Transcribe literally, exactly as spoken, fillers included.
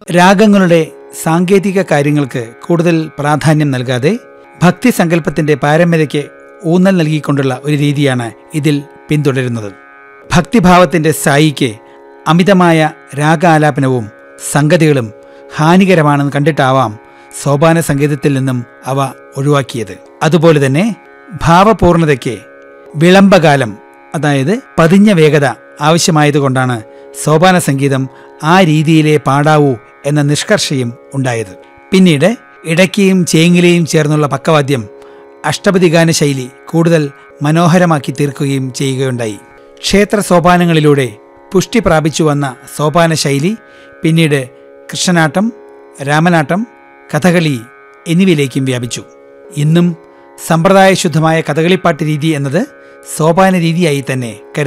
രാഗങ്ങളുടെ സാങ്കേതിക കാര്യങ്ങൾക്ക് കൂടുതൽ പ്രാധാന്യം നൽകാതെ ഭക്തി സങ്കല്പത്തിന്റെ പാരമ്യതയ്ക്ക് ഊന്നൽ നൽകിക്കൊണ്ടുള്ള ഒരു രീതിയാണ് ഇതിൽ പിന്തുടരുന്നത്. ഭക്തിഭാവത്തിന്റെ സായിക്ക് അമിതമായ രാഗാലാപനവും സംഗതികളും ഹാനികരമാണെന്ന് കണ്ടിട്ടാവാം സോപാന സംഗീതത്തിൽ നിന്നും അവ ഒഴിവാക്കിയത്. അതുപോലെ തന്നെ ഭാവപൂർണതയ്ക്ക് വിളംബകാലം, അതായത് പതിഞ്ഞ വേഗത ആവശ്യമായതുകൊണ്ടാണ് സോപാന സംഗീതം ആ രീതിയിലേ പാടാവൂ എന്ന നിഷ്കർഷയും ഉണ്ടായത്. പിന്നീട് ഇടയ്ക്കയും ചേങ്ങിലയും ചേർന്നുള്ള പക്കവാദ്യം അഷ്ടപതിഗാന ശൈലി കൂടുതൽ മനോഹരമാക്കി തീർക്കുകയും ചെയ്യുകയുണ്ടായി. ക്ഷേത്ര സോപാനങ്ങളിലൂടെ പുഷ്ടി പ്രാപിച്ചു വന്ന സോപാന ശൈലി പിന്നീട് കൃഷ്ണനാട്ടം, രാമനാട്ടം, കഥകളി എന്നിവയിലേക്കും വ്യാപിച്ചു. ഇന്നും സമ്പ്രദായശുദ്ധമായ കഥകളിപ്പാട്ട് രീതി എന്നത് സോപാന രീതിയായി തന്നെ കരുതുന്നു.